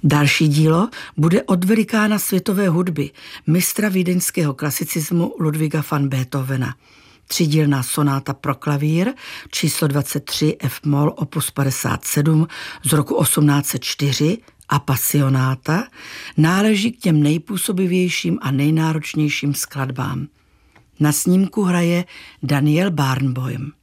Další dílo bude od velikána světové hudby, mistra vídeňského klasicismu Ludwiga van Beethovena. Třídílná sonáta pro klavír číslo 23 F-moll opus 57 z roku 1804 Apassionáta náleží k těm nejpůsobivějším a nejnáročnějším skladbám. Na snímku hraje Daniel Barenboim.